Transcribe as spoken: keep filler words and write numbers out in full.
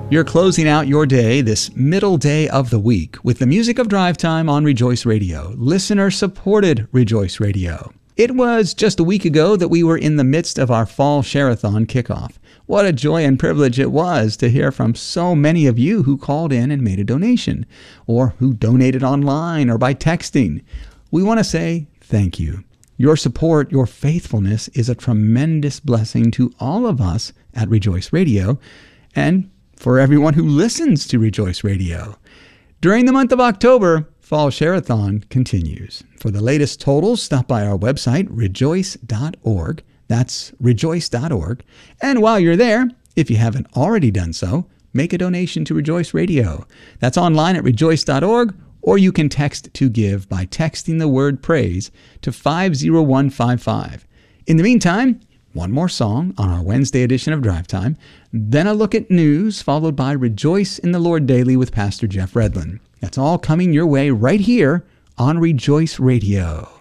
You're closing out your day, this middle day of the week, with the music of Drive Time on Rejoice Radio, listener-supported Rejoice Radio. It was just a week ago that we were in the midst of our Fall Share-a-thon kickoff. What a joy and privilege it was to hear from so many of you who called in and made a donation, or who donated online or by texting. We want to say thank you. Your support, your faithfulness is a tremendous blessing to all of us at Rejoice Radio, and for everyone who listens to Rejoice Radio. During the month of October, Fall Share-a-thon continues. For the latest totals, stop by our website, rejoice dot org. That's rejoice dot org. And while you're there, if you haven't already done so, make a donation to Rejoice Radio. That's online at rejoice dot org, or you can text to give by texting the word praise to five zero one five five. In the meantime, one more song on our Wednesday edition of Drive Time, then a look at news, followed by Rejoice in the Lord Daily with Pastor Jeff Redlin. That's all coming your way right here on Rejoice Radio.